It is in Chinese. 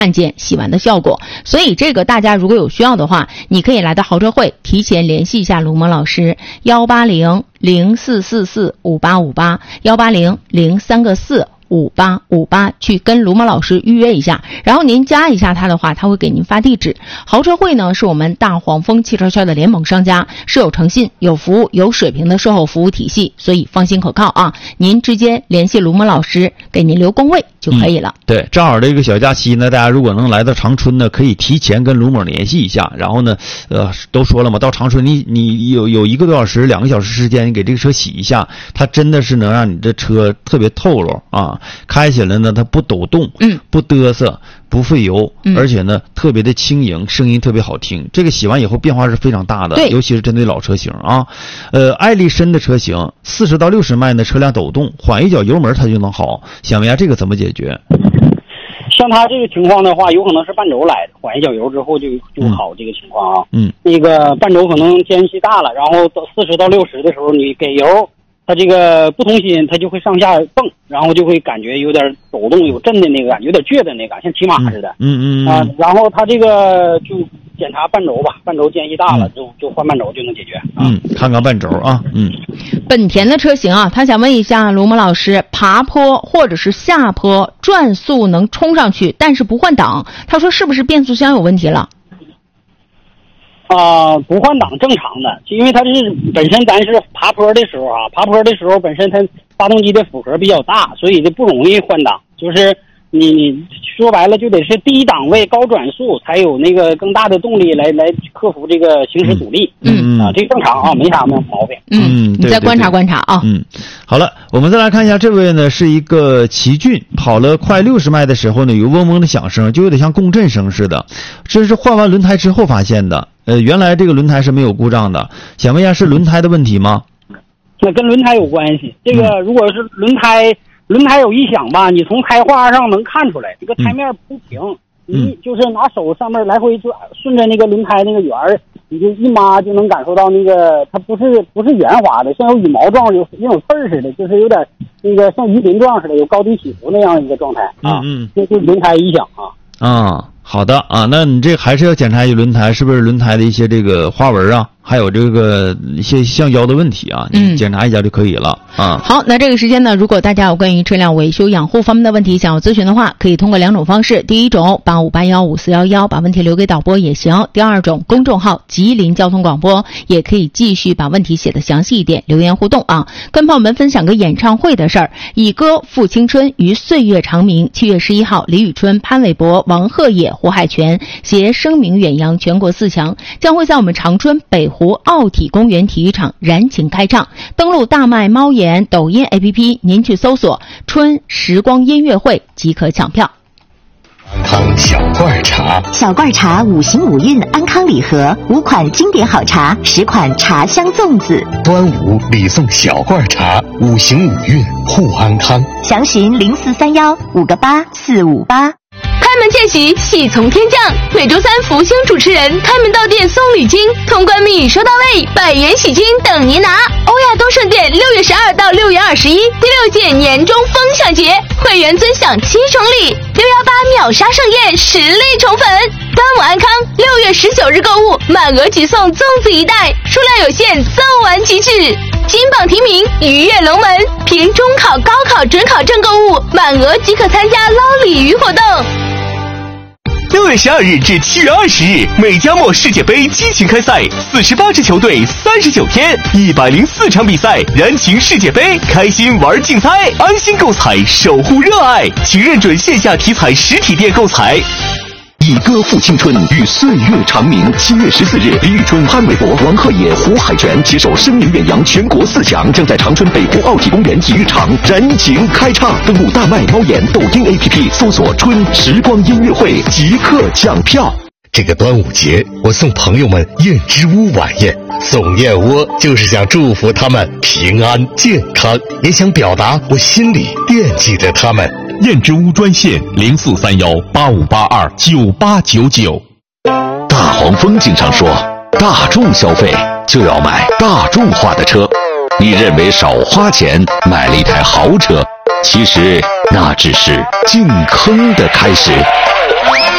看见洗完的效果。所以这个大家如果有需要的话，你可以来到豪车会提前联系一下卢萌老师，18004445858，18003个45858去跟卢萌老师预约一下，然后您加一下他的话，他会给您发地址。豪车会呢是我们大黄蜂汽车圈的联盟商家，是有诚信、有服务、有水平的售后服务体系，所以放心可靠啊！您直接联系卢萌老师，给您留工位就可以了。 对，正好这个小假期呢，大家如果能来到长春呢，可以提前跟卢某联系一下。然后呢，都说了嘛，到长春你有1个多小时、2个小时时间，你给这个车洗一下，它真的是能让你这车特别透露啊，开起来呢它不抖动，不嘚瑟，不费油，而且呢特别的轻盈，声音特别好听。这个洗完以后变化是非常大的，尤其是针对老车型啊。艾力绅的车型40到60迈的车辆抖动，缓一脚油门它就能好。想问一下这个怎么解决？ 像他这个情况的话，有可能是半轴来的，缓一脚油之后就好这个情况啊。那个半轴可能间隙大了，然后到40到60的时候，你给油，它这个不同心它就会上下蹦，然后就会感觉有点抖动、有震的那个感觉，有点倔的那个，像骑马似的。然后它这个就检查半轴吧，半轴间隙大了就换半轴就能解决。 看看半轴啊。 本田的车型啊，他想问一下卢萌老师，爬坡或者是下坡转速能冲上去，但是不换挡，他说是不是变速箱有问题了？ 不换挡正常的，因为它是本身咱是爬坡的时候啊，爬坡的时候本身它发动机的负荷比较大，所以就不容易换挡。就是你说白了就得是低档位高转速才有那个更大的动力来克服这个行驶阻力。这正常啊，没啥毛病。 你再观察观察啊。 好了，我们再来看一下这位呢，是一个奇骏，跑了快60迈的时候呢，有嗡嗡的响声，就有点像共振声似的。这是换完轮胎之后发现的。原来这个轮胎是没有故障的，想问一下是轮胎的问题吗？ 那跟轮胎有关系。这个如果是轮胎有异响吧，你从胎画上能看出来，这个胎面不平，你就是拿手上面来回顺着那个轮胎那个圆儿，你就一抹就能感受到那个它不是圆滑的，像有羽毛状，有刺儿似的，就是有点那个像鱼鳞状似的，有高低起伏那样一个状态啊。这就是轮胎异响啊。 好的啊，那你这还是要检查一下轮胎是不是轮胎的一些这个花纹啊，还有这个一些橡胶的问题啊，你检查一下就可以了啊。 好，那这个时间呢，如果大家有关于车辆维修养护方面的问题想要咨询的话，可以通过2种方式。第一种85815411把问题留给导播也行，第二种公众号吉林交通广播也可以继续把问题写得详细一点，留言互动啊。跟朋友们分享个演唱会的事儿，以歌赴青春于岁月长明，7月11号李宇春、潘玮柏、王鹤野、胡海泉携声名远扬全国4强，将会在我们长春北湖奥体公园体育场燃情开唱。登录大麦猫眼抖音 APP， 您去搜索春时光音乐会即可抢票。 安康小罐茶， 小罐茶5行5韵安康礼盒，5款经典好茶，10款茶香粽子。 端午礼送小罐茶，5行5韵护安康。 详询0431-58458。 开门见喜，喜从天降。每周3福星主持人开门到店送礼金，通关密语收到位，100元喜金等您拿。欧亚东盛店6月12到6月21第6届年终风享节，会员尊享7重礼，618秒杀盛宴实力宠粉。端午安康6月19日购物，满额即送粽子1袋，数量有限，送完即止。金榜题名，鱼跃龙门，凭中考、高考、准考证购物，满额即可参加捞鲤鱼活动。 6月12日至7月20日，美加墨世界杯激情开赛，48支球队，39天，104场比赛，燃情世界杯，开心玩竞猜，安心购彩，守护热爱，请认准线下体彩实体店购彩。以歌赴青春，与岁月长明。7月14日，李宇春、潘玮柏、王鹤野、胡海泉携手声名远扬全国4强，将在长春北湖奥体公园体育场燃情开唱。登录大麦猫眼抖音 APP， 搜索春时光音乐会即刻抢票。这个端午节，我送朋友们燕之屋晚宴。送燕窝就是想祝福他们平安健康，也想表达我心里惦记着他们。 燕之屋专线043185829899。 大黄蜂经常说，大众消费就要买大众化的车。你认为少花钱买了一台豪车，其实那只是进坑的开始。